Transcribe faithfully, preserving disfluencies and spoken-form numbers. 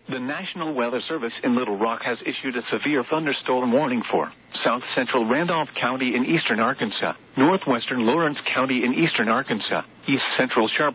The National Weather Service in Little Rock has issued a severe thunderstorm warning for south central Randolph County in eastern Arkansas, northwestern Lawrence County in eastern Arkansas, east central Sharp